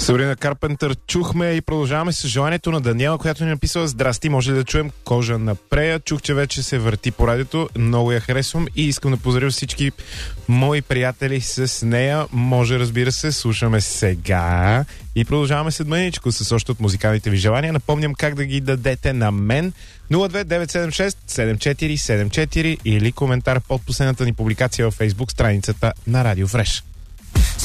Сабрина Карпентър чухме и продължаваме с желанието на Даниела, която ни написала: здрасти, може ли да чуем Кожа на Прея? Чух, че вече се върти по радиото, много я харесвам и искам да поздравя всички мои приятели с нея. Може, разбира се, слушаме сега и продължаваме след мъничко с още от музикалните ви желания. Напомням как да ги дадете на мен: 02976 7474 или коментар под последната ни публикация във Facebook страницата на Радио Фреш.